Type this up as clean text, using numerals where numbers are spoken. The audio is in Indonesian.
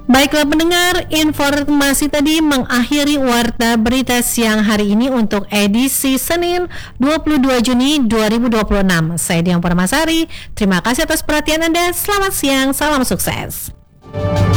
Baiklah pendengar, informasi tadi mengakhiri Warta Berita Siang hari ini untuk edisi Senin 22 Juni 2026. Saya Dian Parmasari, terima kasih atas perhatian Anda, selamat siang, salam sukses.